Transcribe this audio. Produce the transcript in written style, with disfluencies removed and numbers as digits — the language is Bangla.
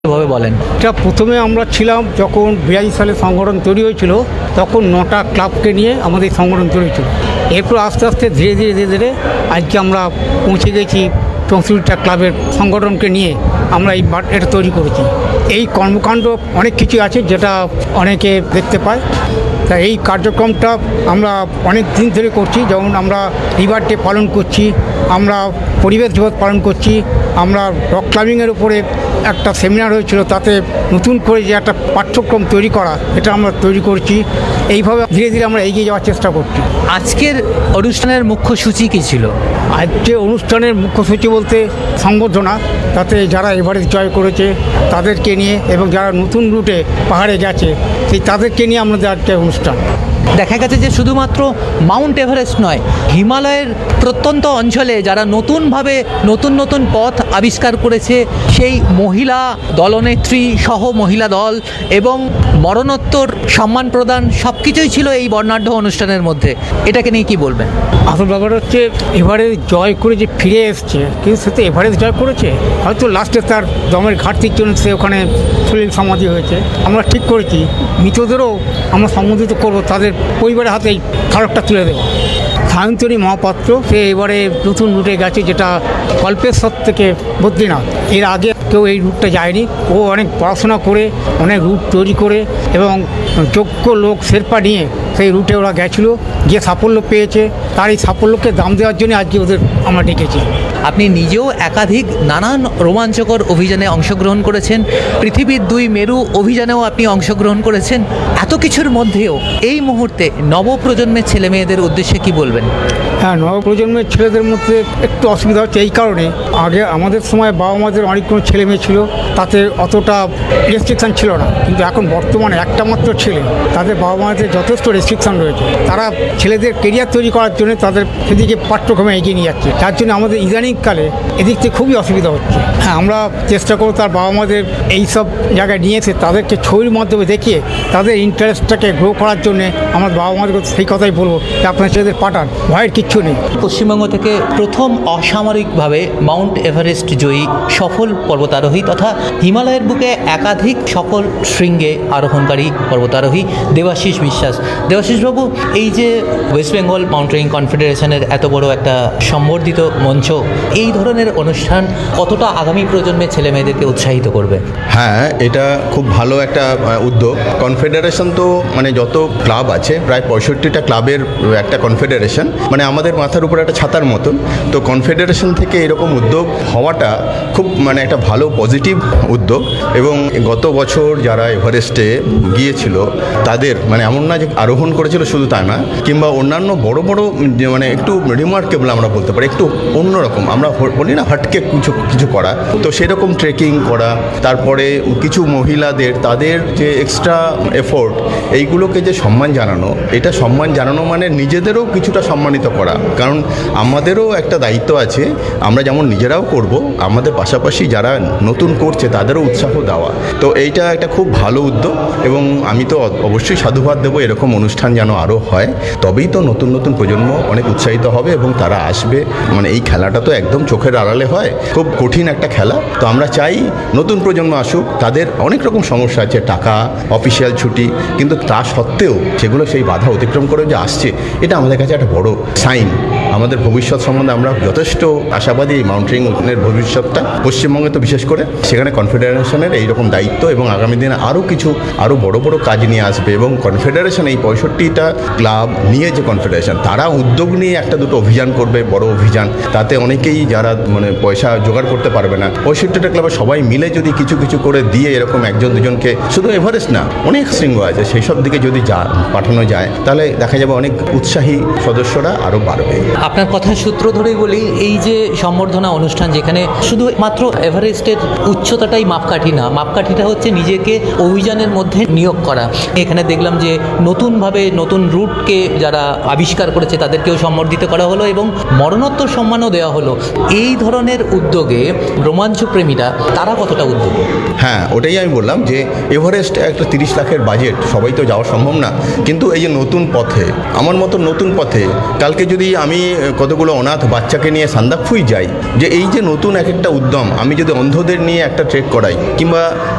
ভাবে বলেন। এটা প্রথমে আমরা ছিলাম যখন 82 সালে সংগঠন তৈরি হয়েছিল, তখন 9টা ক্লাবকে নিয়ে আমাদের সংগঠন তৈরি হয়েছিল। এরপর আস্তে আস্তে ধীরে ধীরে ধীরে ধীরে আজকে আমরা পৌঁছে গেছি 64টা ক্লাবের সংগঠনকে নিয়ে আমরা এটা তৈরি করেছি। এই কর্মকাণ্ড অনেক কিছু আছে যেটা অনেকে দেখতে পায়। তা এই কার্যক্রমটা আমরা অনেক দিন ধরে করছি। যেমন আমরা রিভার ডে পালন করছি, আমরা পরিবেশ দিবস পালন করছি, আমরা রক ক্লাইম্বিংয়ের উপরে একটা সেমিনার হয়েছিল, তাতে নতুন করে যে একটা পাঠ্যক্রম তৈরি করা, এটা আমরা তৈরি করছি। এইভাবে ধীরে ধীরে আমরা এগিয়ে যাওয়ার চেষ্টা করছি। আজকের অনুষ্ঠানের মুখ্য সূচি কী ছিল? আজকে অনুষ্ঠানের মুখ্য সূচি বলতে সংবর্ধনা, তাতে যারা এভারেস্ট জয় করেছে তাদেরকে নিয়ে এবং যারা নতুন রুটে পাহাড়ে গেছে সেই তাদেরকে নিয়ে আমাদের আজকে অনুষ্ঠান। দেখা গেছে যে শুধুমাত্র মাউন্ট এভারেস্ট নয়, হিমালয়ের প্রত্যন্ত অঞ্চলে যারা নতুনভাবে নতুন নতুন পথ আবিষ্কার করেছে, সেই মহিলা দলনেত্রী সহ মহিলা দল এবং মরণোত্তর সম্মান প্রদান সব কিছুই ছিল এই বর্ণাঢ্য অনুষ্ঠানের মধ্যে। এটাকে নিয়ে কি বলবেন? আসল ব্যাপার হচ্ছে এভারেস্ট জয় করে যে ফিরে এসছে, কিন্তু সে তো এভারেস্ট জয় করেছে, হয়তো লাস্টে তার দমের ঘাটতির জন্য সে ওখানে সলিল সমাধি হয়েছে। আমরা ঠিক করেছি মৃতদেরও আমরা সম্বোধিত করবো, তাদের পরিবারের হাতে এই স্মারকটা তুলে দেবো। সায়ন্তনী মহাপাত্র সে এবারে নতুন রুটে গেছে, যেটা কল্পেশ্বর থেকে বদ্রীনাথ। এর আগে কেউ এই রুটটা যায়নি। ও অনেক পড়াশোনা করে অনেক রুট তৈরি করে এবং যোগ্য লোক শেরপা নিয়ে সেই রুটে ওরা গেছিলো, গিয়ে সাফল্য পেয়েছে। তার এই সাফল্যকে দাম দেওয়ার জন্য আজকে ওদের আমরা ডেকেছি। আপনি নিজেও একাধিক নানান রোমাঞ্চকর অভিযানে অংশগ্রহণ করেছেন, পৃথিবীর 2 মেরু অভিযানেও আপনি অংশগ্রহণ করেছেন। এত কিছুর মধ্যেও এই মুহূর্তে নবপ্রজন্মের ছেলে মেয়েদের উদ্দেশ্যে কি বলবেন? হ্যাঁ, নবপ্রজন্মের ছেলেদের মধ্যে একটু অসুবিধা হচ্ছে এই কারণে, আগে আমাদের সময় বাবা মাদের অনেকগুলো ছেলে মেয়ে ছিল, তাতে অতটা রেস্ট্রিকশান ছিল না। কিন্তু এখন বর্তমানে একটা মাত্র ছেলে, তাদের বাবা মাদের যথেষ্ট রেস্ট্রিকশান রয়েছে। তারা ছেলেদের কেরিয়ার তৈরি করার জন্য তাদের সেদিকে পাঠ্যক্রমে এগিয়ে নিয়ে যাচ্ছে, যার জন্য আমাদের ইদানিংকালে এদিক থেকে খুবই অসুবিধা হচ্ছে। হ্যাঁ, আমরা চেষ্টা করব তার বাবা মাদের এইসব জায়গায় নিয়ে এসে তাদেরকে ছবির মাধ্যমে দেখিয়ে তাদের ইন্টারেস্টটাকে গ্রো করার জন্যে আমার বাবা মাদের সেই কথাই বলবো যে আপনার ছেলেদের পাঠান, ভয়ের কিচ্ছু নেই। পশ্চিমবঙ্গ থেকে প্রথম অসামরিকভাবে মাউন্ট এভারেস্ট জয়ী সফল পর্বতারোহী তথা হিমালয়ের বুকে একাধিক সফল শৃঙ্গে আরোহণকারী পর্বতারোহী দেবাশিস বিশ্বাস। দেবাশিসবাবু, এই যে ওয়েস্ট বেঙ্গল মাউন্টেনিং কনফেডারেশনের এত বড় একটা সম্বর্ধিত মঞ্চ, এই ধরনের অনুষ্ঠান কতটা আগামী প্রজন্মের ছেলে মেয়েদেরকে উৎসাহিত করবে? হ্যাঁ, এটা খুব ভালো একটা উদ্যোগ। কনফেডারেশন তো মানে যত ক্লাব আছে প্রায় 65টা ক্লাবের একটা কনফেডারেশন, মানে আমাদের মাথার উপর একটা ছাতার মতন। তো কনফেডারেশন থেকে এরকম উদ্যোগ হওয়াটা খুব মানে একটা ভালো পজিটিভ উদ্যোগ। এবং গত বছর যারা এভারেস্টে গিয়েছিল তাদের মানে এমন না যে আরোহণ করেছিল শুধু তা না, কিংবা অন্যান্য বড় বড় মানে একটু রিমার্কেবল আমরা বলতে পারি, একটু অন্যরকম আমরা বলি না হটকে কিছু করা, তো সেরকম ট্রেকিং করা, তারপরে কিছু মহিলাদের তাদের যে এক্সট্রা এফোর্ট, এইগুলোকে যে সম্মান জানানো, এটা সম্মান জানানো মানে নিজেদেরও কিছুটা সম্মানিত করা। কারণ আমাদেরও একটা দায়িত্ব আছে, আমরা যেমন নিজেরাও করব, আমাদের পাশাপাশি যারা নতুন করছে তাদেরও উৎসাহ দেওয়া। তো এইটা একটা খুব ভালো উদ্যোগ এবং আমি তো অবশ্যই সাধুবাদ দেবো, এরকম অনুষ্ঠান যেন আরও হয়, তবেই তো নতুন নতুন প্রজন্ম অনেক উৎসাহিত হবে এবং তারা আসবে। মানে এই খেলাটা তো একদম চোখের আড়ালে হয়, খুব কঠিন একটা খেলা। তো আমরা চাই নতুন প্রজন্ম আসুক, তাদের অনেক রকম সমস্যা আছে, টাকা, অফিসিয়াল ছুটি, কিন্তু তা সত্ত্বেও সেগুলো সেই বাধা অতিক্রম করে যে আসছে, এটা আমাদের কাছে একটা বড় সাইন। আমাদের ভবিষ্যৎ সম্বন্ধে আমরা যথেষ্ট আশাবাদী। এই মাউন্টেনিংয়ের ভবিষ্যৎটা পশ্চিমবঙ্গে তো বিশেষ করে, সেখানে কনফেডারেশনের এইরকম দায়িত্ব এবং আগামী দিনে আরও বড় বড় কাজ নিয়ে আসবে। এবং কনফেডারেশন এই 65টা ক্লাব নিয়ে যে কনফেডারেশন, তারা উদ্যোগ নিয়ে একটা দুটো অভিযান করবে, বড় অভিযান। তাতে অনেকেই যারা মানে পয়সা জোগাড় করতে পারবে না, 65টা ক্লাবে সবাই মিলে যদি কিছু কিছু করে দিয়ে এরকম একজন দুজনকে, শুধু এভারেস্ট না অনেক শৃঙ্গ আছে, সেই সব দিকে যদি পাঠানো যায়, তাহলে দেখা যাবে অনেক উৎসাহী সদস্যরা আরও বাড়বে। আপনার কথার সূত্র ধরেই বলি, এই যে সম্বর্ধনা অনুষ্ঠান, যেখানে শুধু মাত্র এভারেস্টের উচ্চতাটাই মাপকাঠি না, মাপকাঠিটা হচ্ছে নিজেকে অভিযানের মধ্যে নিয়োগ করা। এখানে দেখলাম যে নতুনভাবে নতুন রুটকে যারা আবিষ্কার করেছে তাদেরকেও সম্বর্ধিত করা হলো এবং মরণোত্তর সম্মানও দেওয়া হলো। এই ধরনের উদ্যোগে রোমাঞ্চপ্রেমীরা তারা কতটা উদ্যোগী? হ্যাঁ, ওটাই আমি বললাম যে এভারেস্ট একটা 30 লাখের বাজেট, সবাই তো যাওয়া সম্ভব না, কিন্তু এই যে নতুন পথে, আমার মতো নতুন পথে, কালকে যদি আমি কতগুলো অনাথ বাচ্চাকে নিয়ে সান্দাকফুই যাই, যে এই যে নতুন এক একটা উদ্যম, আমি যদি অন্ধদের নিয়ে একটা ট্রেক করাই কিংবা